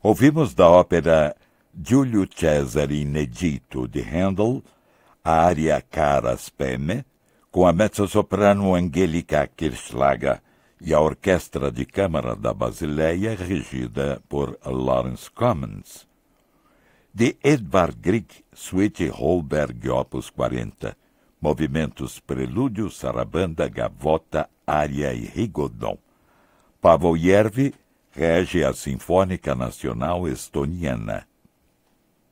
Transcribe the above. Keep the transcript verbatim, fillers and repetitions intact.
Ouvimos da ópera Giulio Cesare in Egitto, de Handel, a área Caras Pene, com a mezzo-soprano Angelica Kirchschlager e a Orquestra de Câmara da Basileia, regida por Lawrence Commons. De Edvard Grieg, Suite Holberg, opus quarenta, movimentos Prelúdio, Sarabanda, Gavota, Ária e Rigodon. Pavel Järvi rege a Sinfônica Nacional Estoniana.